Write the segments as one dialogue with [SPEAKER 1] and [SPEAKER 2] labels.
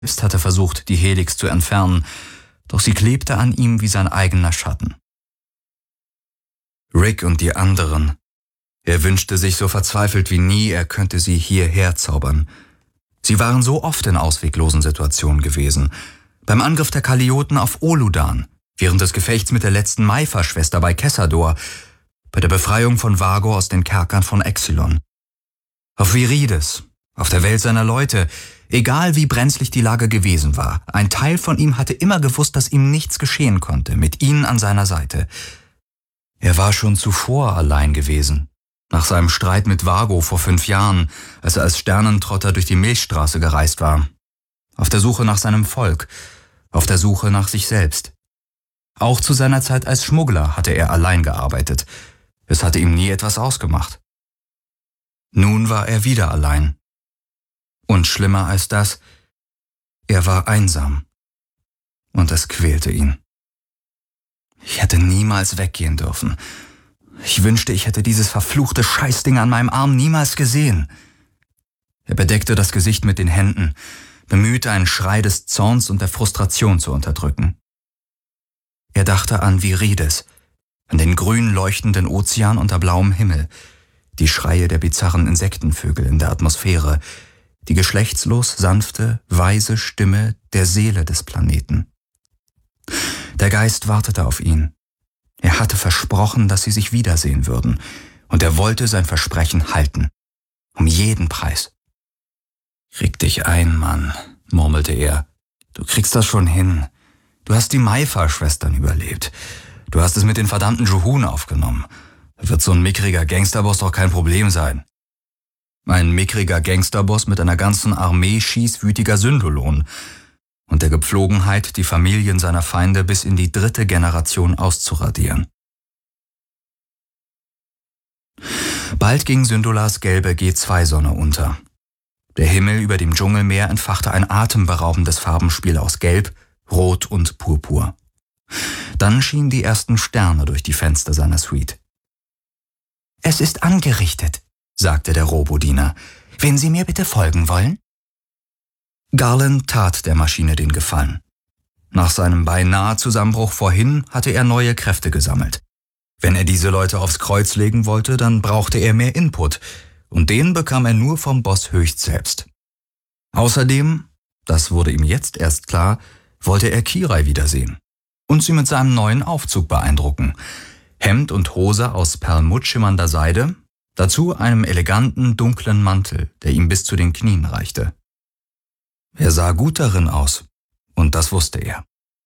[SPEAKER 1] selbst hatte versucht, die Helix zu entfernen, doch sie klebte an ihm wie sein eigener Schatten. Rick und die anderen. Er wünschte sich so verzweifelt wie nie, er könnte sie hierher zaubern. Sie waren so oft in ausweglosen Situationen gewesen. Beim Angriff der Kalioten auf Oludan, während des Gefechts mit der letzten Maifa-Schwester bei Kessador, bei der Befreiung von Vago aus den Kerkern von Exilon. Auf Virides, auf der Welt seiner Leute, egal wie brenzlig die Lage gewesen war, ein Teil von ihm hatte immer gewusst, dass ihm nichts geschehen konnte, mit ihnen an seiner Seite. Er war schon zuvor allein gewesen, nach seinem Streit mit Vago vor 5 Jahren, als er als Sternentrotter durch die Milchstraße gereist war. Auf der Suche nach seinem Volk, auf der Suche nach sich selbst. Auch zu seiner Zeit als Schmuggler hatte er allein gearbeitet. Es hatte ihm nie etwas ausgemacht. Nun war er wieder allein. Und schlimmer als das, er war einsam. Und es quälte ihn. Ich hätte niemals weggehen dürfen. Ich wünschte, ich hätte dieses verfluchte Scheißding an meinem Arm niemals gesehen. Er bedeckte das Gesicht mit den Händen, bemühte einen Schrei des Zorns und der Frustration zu unterdrücken. Er dachte an Virides, an den grün leuchtenden Ozean unter blauem Himmel, die Schreie der bizarren Insektenvögel in der Atmosphäre, die geschlechtslos sanfte, weise Stimme der Seele des Planeten. Der Geist wartete auf ihn. Er hatte versprochen, dass sie sich wiedersehen würden, und er wollte sein Versprechen halten. Um jeden Preis. »Krieg dich ein, Mann«, murmelte er. »Du kriegst das schon hin. Du hast die Maifa-Schwestern überlebt. Du hast es mit den verdammten Juhun aufgenommen. Da wird so ein mickriger Gangsterboss doch kein Problem sein.« Ein mickriger Gangsterboss mit einer ganzen Armee schießwütiger Syndolonen und der Gepflogenheit, die Familien seiner Feinde bis in die 3. Generation auszuradieren. Bald ging Syndolas gelbe G2-Sonne unter. Der Himmel über dem Dschungelmeer entfachte ein atemberaubendes Farbenspiel aus Gelb, Rot und Purpur. Dann schienen die ersten Sterne durch die Fenster seiner Suite. »Es ist angerichtet«, sagte der Robodiener. »Wenn Sie mir bitte folgen wollen?« Garland tat der Maschine den Gefallen. Nach seinem beinahe Zusammenbruch vorhin hatte er neue Kräfte gesammelt. Wenn er diese Leute aufs Kreuz legen wollte, dann brauchte er mehr Input, und den bekam er nur vom Boss höchst selbst. Außerdem, das wurde ihm jetzt erst klar, wollte er Kirai wiedersehen und sie mit seinem neuen Aufzug beeindrucken. Hemd und Hose aus perlmuttschimmernder Seide, dazu einem eleganten, dunklen Mantel, der ihm bis zu den Knien reichte. Er sah gut darin aus, und das wusste er.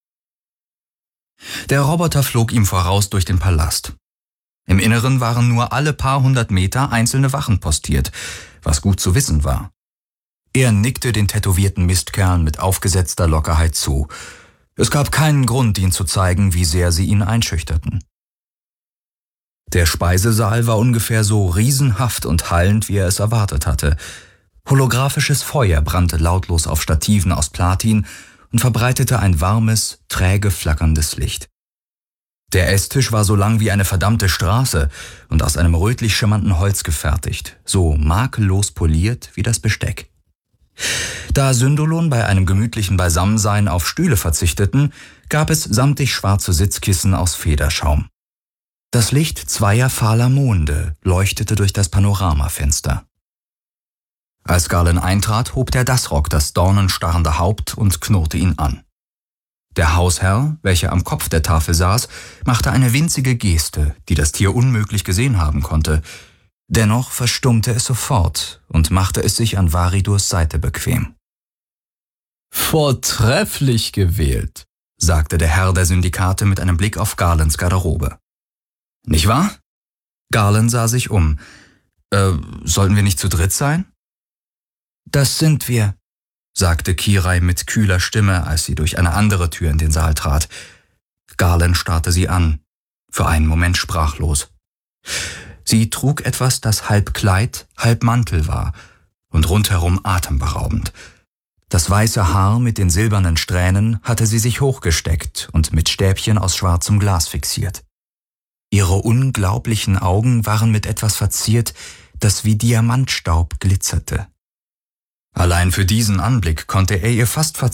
[SPEAKER 1] Der Roboter flog ihm voraus durch den Palast. Im Inneren waren nur alle paar 100 Meter einzelne Wachen postiert, was gut zu wissen war. Er nickte den tätowierten Mistkerlen mit aufgesetzter Lockerheit zu. Es gab keinen Grund, ihn zu zeigen, wie sehr sie ihn einschüchterten. Der Speisesaal war ungefähr so riesenhaft und hallend, wie er es erwartet hatte. Holographisches Feuer brannte lautlos auf Stativen aus Platin und verbreitete ein warmes, träge flackerndes Licht. Der Esstisch war so lang wie eine verdammte Straße und aus einem rötlich schimmernden Holz gefertigt, so makellos poliert wie das Besteck. Da Syndolon bei einem gemütlichen Beisammensein auf Stühle verzichteten, gab es samtig schwarze Sitzkissen aus Federschaum. Das Licht zweier fahler Monde leuchtete durch das Panoramafenster. Als Garland eintrat, hob der Dasrock das dornenstarrende Haupt und knurrte ihn an. Der Hausherr, welcher am Kopf der Tafel saß, machte eine winzige Geste, die das Tier unmöglich gesehen haben konnte. Dennoch verstummte es sofort und machte es sich an Varidurs Seite bequem. »Vortrefflich gewählt«, sagte der Herr der Syndikate mit einem Blick auf Garlands Garderobe. »Nicht wahr?« Garland sah sich um. Sollten wir nicht zu dritt sein?« »Das sind wir«, sagte Kirai mit kühler Stimme, als sie durch eine andere Tür in den Saal trat. Garland starrte sie an, für einen Moment sprachlos. Sie trug etwas, das halb Kleid, halb Mantel war und rundherum atemberaubend. Das weiße Haar mit den silbernen Strähnen hatte sie sich hochgesteckt und mit Stäbchen aus schwarzem Glas fixiert. Ihre unglaublichen Augen waren mit etwas verziert, das wie Diamantstaub glitzerte. Allein für diesen Anblick konnte er ihr fast